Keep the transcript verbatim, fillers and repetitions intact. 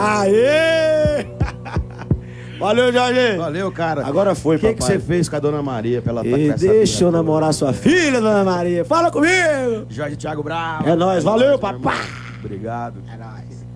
Aê! Valeu, Jorge. Valeu, cara. Agora foi, papai. O que que você fez com a Dona Maria pra ela estar E com essa deixa eu vida namorar toda? sua filha, Dona Maria. Fala comigo. Jorge Thiago Bravo. É nóis. Valeu, nóis, papai. Obrigado. É nóis.